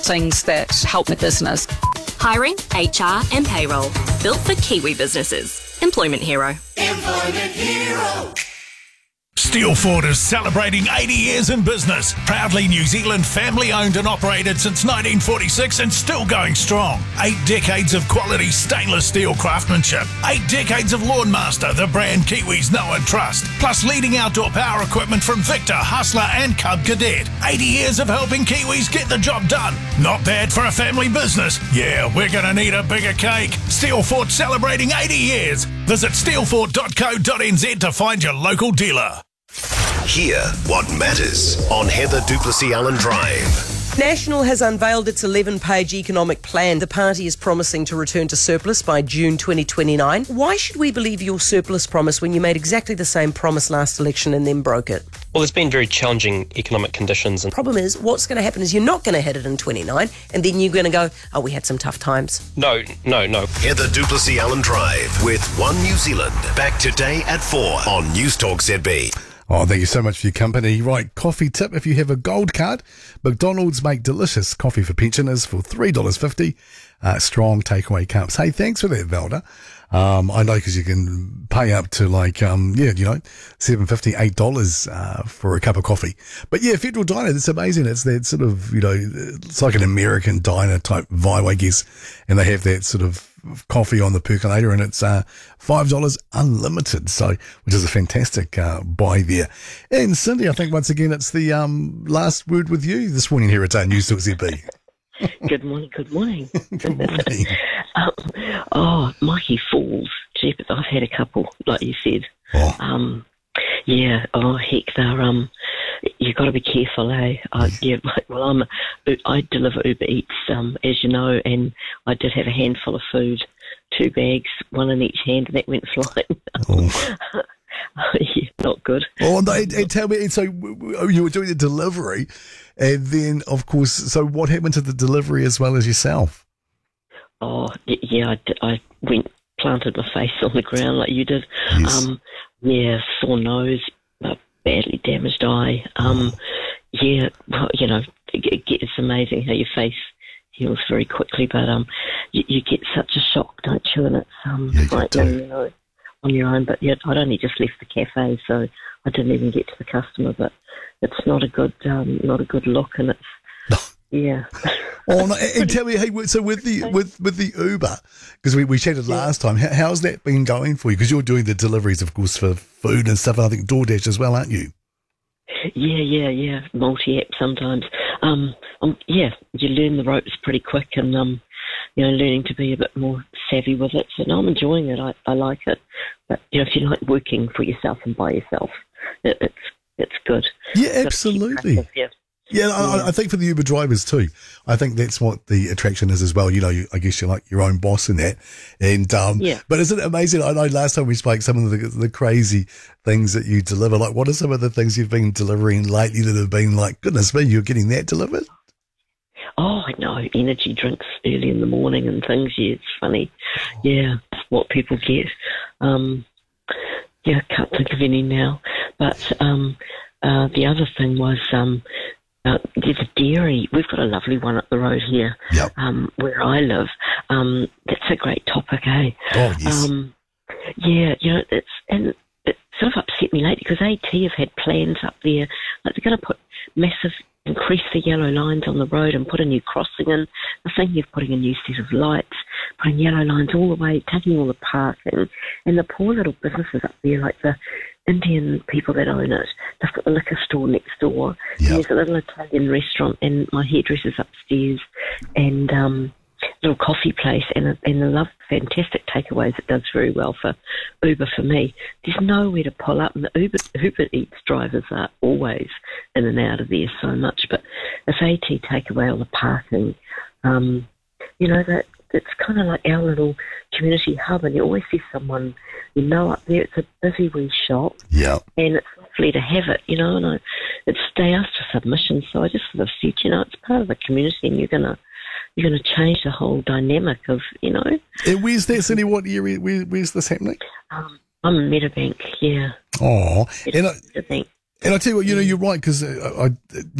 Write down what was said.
things that help the business. Hiring, HR and payroll. Built for Kiwi businesses. Employment Hero. Employment Hero. Steelfort is celebrating 80 years in business. Proudly New Zealand family-owned and operated since 1946 and still going strong. 8 decades of quality stainless steel craftsmanship. 8 decades of Lawnmaster, the brand Kiwis know and trust. Plus leading outdoor power equipment from Victor, Hustler and Cub Cadet. 80 years of helping Kiwis get the job done. Not bad for a family business. Yeah, we're going to need a bigger cake. Steelfort celebrating 80 years. Visit steelfort.co.nz to find your local dealer. Hear what matters on Heather Duplessis Allen Drive. National has unveiled its 11-page economic plan. The party is promising to return to surplus by June 2029. Why should we believe your surplus promise when you made exactly the same promise last election and then broke it? Well, there's been very challenging economic conditions. The problem is, what's going to happen is you're not going to hit it in 29, and then you're going to go, oh, we had some tough times. No. Heather Duplessis Allen Drive with One New Zealand. Back today at 4 on Newstalk ZB. Oh, thank you so much for your company. Right, coffee tip. If you have a gold card, McDonald's make delicious coffee for pensioners for $3.50. Strong takeaway cups. Hey, thanks for that, Velda. I know because you can pay up to $7.50, $8 for a cup of coffee. But yeah, Federal Diner, it's amazing. It's that sort of, it's like an American diner type vibe, I guess. And they have that sort of coffee on the percolator, and it's $5 unlimited, which is a fantastic buy there. And Cindy, I think once again it's the last word with you this morning here at Newstalk ZB. Good morning. Good morning. Mikey Falls. Jeepers, I've had a couple, like you said. Oh. Heck, they're you got to be careful, eh? I deliver Uber Eats, as you know, and I did have a handful of food, 2 bags, one in each hand, and that went flying. Oh. Yeah, not good. Oh, no, and tell me, and so you were doing the delivery, and then, of course, so what happened to the delivery as well as yourself? Oh, yeah, I went, planted my face on the ground like you did. Yes. Sore nose, badly damaged eye. It's amazing how your face heals very quickly, but you get such a shock, don't you? And it's on your own. But yeah, I'd only just left the cafe, so I didn't even get to the customer. But it's not a good look, and it's yeah. Oh no! And tell me, hey, so with the Uber, because we chatted last time, how's that been going for you? Because you're doing the deliveries, of course, for food and stuff, and I think DoorDash as well, aren't you? Yeah. Multi-app sometimes. You learn the ropes pretty quick, and learning to be a bit more savvy with it. So no, I'm enjoying it. I like it. But if you like working for yourself and by yourself, it's good. Yeah, absolutely. Yeah, I think for the Uber drivers too, I think that's what the attraction is as well. I guess you're like your own boss in that. And But isn't it amazing? I know last time we spoke, some of the crazy things that you deliver. Like, what are some of the things you've been delivering lately that have been like, goodness me, you're getting that delivered? Oh, I know, energy drinks early in the morning and things. Yeah, it's funny. Yeah, what people get. Can't think of any now. But the other thing was there's a dairy. We've got a lovely one up the road here, where I live. That's a great topic, eh? Oh, yes. It sort of upset me lately because AT have had plans up there. Like they're going to increase the yellow lines on the road and put a new crossing in. They're thinking of putting a new set of lights, putting yellow lines all the way, taking all the parking. And the poor little businesses up there, like the Indian people that own it, they've got the liquor store next door. Yep. There's a little Italian restaurant, and my hairdresser's upstairs, and little coffee place, and the fantastic takeaways. It does very well for Uber for me. There's nowhere to pull up, and the Uber Eats drivers are always in and out of there so much. But if AT take away all the parking, that it's kind of like our little community hub, and you always see someone up there. It's a busy wee shop, and it's lovely to have it, and they asked for submissions, so I just sort of said, it's part of the community, and you're gonna change the whole dynamic of, And where's that, Cindy? What area? Where's this happening? I'm in Meadowbank, yeah. Oh, Meadowbank. And I tell you what, you're right, because